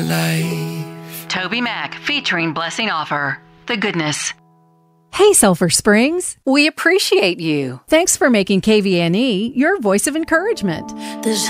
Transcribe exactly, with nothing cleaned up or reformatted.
life. Toby Mac featuring Blessing Offer. The goodness. Hey, Sulphur Springs. We appreciate you. Thanks for making K V N E your voice of encouragement. There's